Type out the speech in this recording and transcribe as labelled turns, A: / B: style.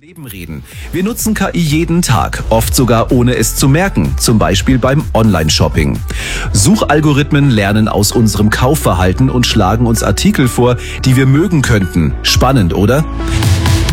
A: Leben reden. Wir nutzen KI jeden Tag, oft sogar ohne es zu merken, zum Beispiel beim Online-Shopping. Suchalgorithmen lernen aus unserem Kaufverhalten und schlagen uns Artikel vor, die wir mögen könnten. Spannend, oder?